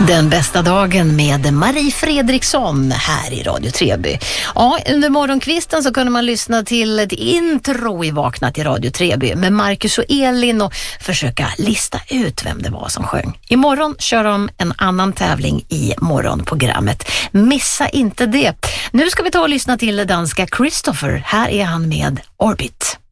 Den bästa dagen med Marie Fredriksson här i Radio Treby. Ja, under morgonkvisten så kunde man lyssna till ett intro i Vakna till Radio Treby med Marcus och Elin och försöka lista ut vem det var som sjöng. Imorgon kör de en annan tävling i morgonprogrammet. Missa inte det. Nu ska vi ta och lyssna till danska Christopher. Här är han med Orbit.